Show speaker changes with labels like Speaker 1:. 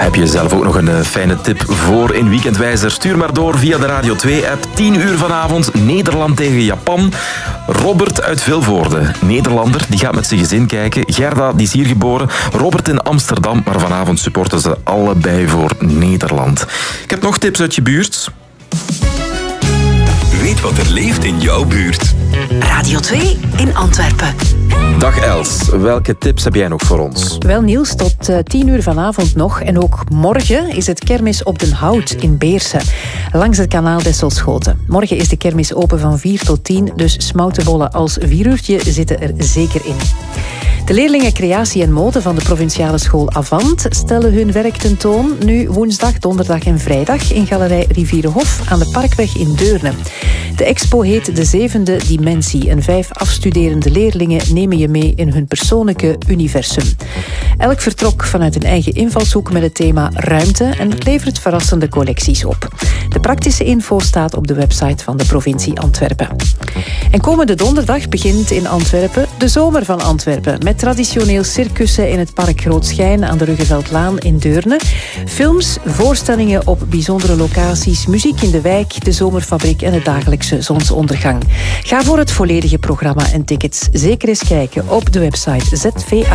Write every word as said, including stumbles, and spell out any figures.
Speaker 1: Heb je zelf ook nog een uh, fijne tip voor in Weekendwijzer? Stuur maar door via de Radio twee-app. tien uur vanavond, Nederland tegen Japan. Robert uit Vilvoorde, Nederlander, die gaat met zijn gezin kijken. Gerda, die is hier geboren. Robert in Amsterdam, maar vanavond supporten ze allebei voor Nederland. Ik heb nog tips uit je buurt.
Speaker 2: Weet wat er leeft in jouw buurt.
Speaker 3: Radio twee in Antwerpen.
Speaker 1: Dag Els, welke tips heb jij nog voor ons?
Speaker 4: Wel Niels, tot uh, tien uur vanavond nog. En ook morgen is het kermis op den Hout in Beersen. Langs het kanaal Desselschoten. Morgen is de kermis open van vier tot tien. Dus smoutenbollen als vieruurtje zitten er zeker in. De leerlingen Creatie en Mode van de provinciale school Avant stellen hun werk tentoon nu woensdag, donderdag en vrijdag in galerij Rivierenhof aan de Parkweg in Deurne. De expo heet De Zevende Dimensie en vijf afstuderende leerlingen nemen je mee in hun persoonlijke universum. Elk vertrok vanuit een eigen invalshoek met het thema ruimte en het levert verrassende collecties op. De praktische info staat op de website van de provincie Antwerpen. En komende donderdag begint in Antwerpen de Zomer van Antwerpen met traditioneel circussen in het park Groot Schijn aan de Ruggeveldlaan in Deurne. Films, voorstellingen op bijzondere locaties, muziek in de wijk, de Zomerfabriek en de dagelijkse zonsondergang. Ga voor het volledige programma en tickets zeker eens kijken op de website z v